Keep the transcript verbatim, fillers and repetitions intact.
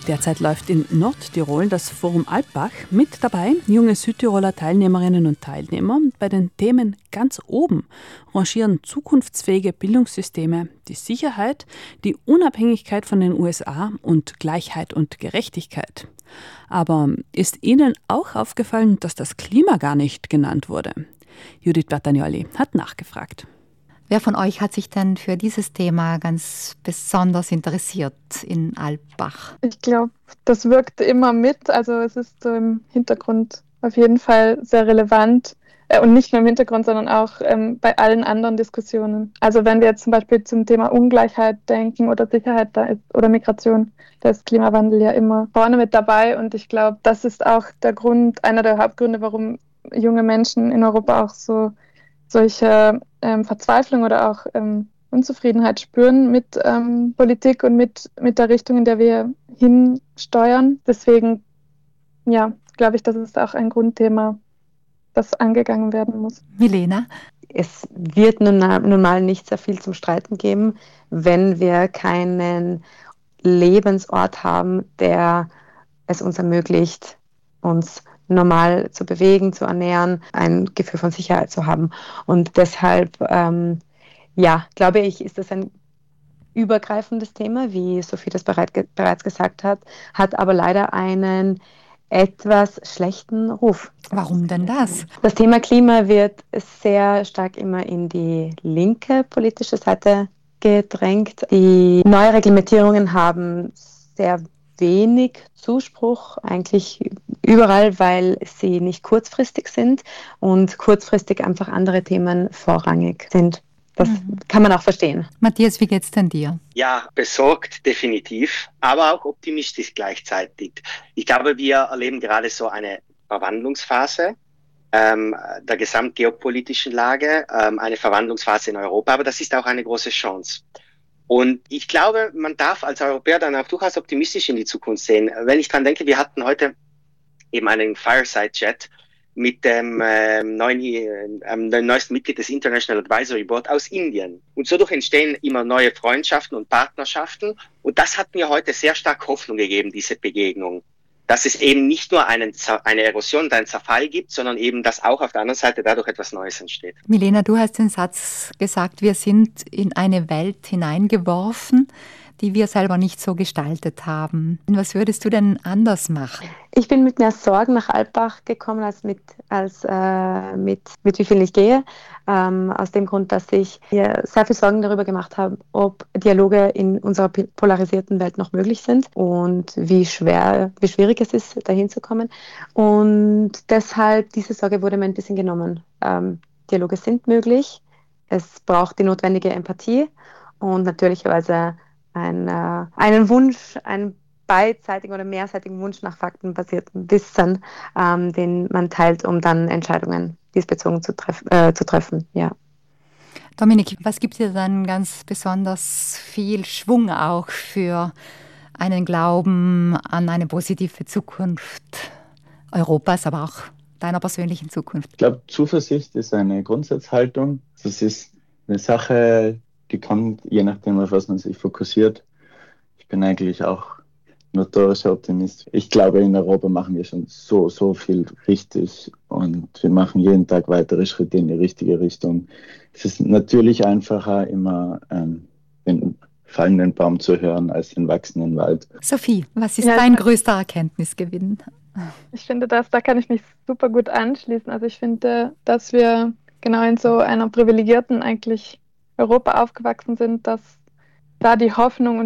Derzeit läuft in Nordtirol das Forum Alpbach. Mit dabei junge Südtiroler Teilnehmerinnen und Teilnehmer. Bei den Themen ganz oben rangieren zukunftsfähige Bildungssysteme, die Sicherheit, die Unabhängigkeit von den U S A und Gleichheit und Gerechtigkeit. Aber ist Ihnen auch aufgefallen, dass das Klima gar nicht genannt wurde? Judith Bertagnolli hat nachgefragt. Wer von euch hat sich denn für dieses Thema ganz besonders interessiert in Alpbach? Ich glaube, das wirkt immer mit. Also es ist so im Hintergrund auf jeden Fall sehr relevant. Äh, und nicht nur im Hintergrund, sondern auch ähm, bei allen anderen Diskussionen. Also wenn wir jetzt zum Beispiel zum Thema Ungleichheit denken oder Sicherheit da ist oder Migration, da ist Klimawandel ja immer vorne mit dabei. Und ich glaube, das ist auch der Grund, einer der Hauptgründe, warum junge Menschen in Europa auch so solche ähm, Verzweiflung oder auch ähm, Unzufriedenheit spüren mit ähm, Politik und mit, mit der Richtung, in der wir hinsteuern. Deswegen, ja, glaube ich, das ist auch ein Grundthema, das angegangen werden muss. Milena? Es wird nun, nun mal nicht sehr viel zum Streiten geben, wenn wir keinen Lebensort haben, der es uns ermöglicht, uns normal zu bewegen, zu ernähren, ein Gefühl von Sicherheit zu haben. Und deshalb, ähm, ja, glaube ich, ist das ein übergreifendes Thema, wie Sophie das bereit, ge- bereits gesagt hat, hat aber leider einen etwas schlechten Ruf. Warum denn das? Das Thema Klima wird sehr stark immer in die linke politische Seite gedrängt. Die neuen Reglementierungen haben sehr wenig Zuspruch, eigentlich überall, weil sie nicht kurzfristig sind und kurzfristig einfach andere Themen vorrangig sind. Das mhm. kann man auch verstehen. Matthias, wie geht's denn dir? Ja, besorgt definitiv, aber auch optimistisch gleichzeitig. Ich glaube, wir erleben gerade so eine Verwandlungsphase ähm, der gesamtgeopolitischen Lage, ähm, eine Verwandlungsphase in Europa, aber das ist auch eine große Chance. Und ich glaube, man darf als Europäer dann auch durchaus optimistisch in die Zukunft sehen. Wenn ich dran denke, wir hatten heute eben einen Fireside-Chat mit dem äh, neuen, äh, dem neuesten Mitglied des International Advisory Board aus Indien. Und so durch entstehen immer neue Freundschaften und Partnerschaften. Und das hat mir heute sehr stark Hoffnung gegeben, diese Begegnung. Dass es eben nicht nur einen, eine Erosion und einen Zerfall gibt, sondern eben, dass auch auf der anderen Seite dadurch etwas Neues entsteht. Milena, du hast den Satz gesagt, wir sind in eine Welt hineingeworfen, die wir selber nicht so gestaltet haben. Was würdest du denn anders machen? Ich bin mit mehr Sorgen nach Alpbach gekommen, als mit, als, äh, mit, mit wie viel ich gehe. Ähm, aus dem Grund, dass ich mir sehr viel Sorgen darüber gemacht habe, ob Dialoge in unserer polarisierten Welt noch möglich sind und wie schwer, wie schwierig es ist, dahin zu kommen. Und deshalb, diese Sorge wurde mir ein bisschen genommen. Ähm, Dialoge sind möglich. Es braucht die notwendige Empathie und natürlicherweise ein, äh, einen Wunsch, einen beidseitigen oder mehrseitigen Wunsch nach faktenbasiertem Wissen, ähm, den man teilt, um dann Entscheidungen diesbezogen zu, treff- äh, zu treffen. Ja. Dominik, was gibt dir dann ganz besonders viel Schwung auch für einen Glauben an eine positive Zukunft Europas, aber auch deiner persönlichen Zukunft? Ich glaube, Zuversicht ist eine Grundsatzhaltung. Das ist eine Sache, die kommt, je nachdem, auf was man sich fokussiert. Ich bin eigentlich auch notorischer Optimist. Ich glaube, in Europa machen wir schon so, so viel richtig und wir machen jeden Tag weitere Schritte in die richtige Richtung. Es ist natürlich einfacher, immer ähm, den fallenden Baum zu hören, als den wachsenden Wald. Sophie, was ist Ja, dein größter Erkenntnisgewinn? Ich finde, das, da kann ich mich super gut anschließen. Also ich finde, dass wir genau in so einer privilegierten eigentlich Europa aufgewachsen sind, dass da die Hoffnung und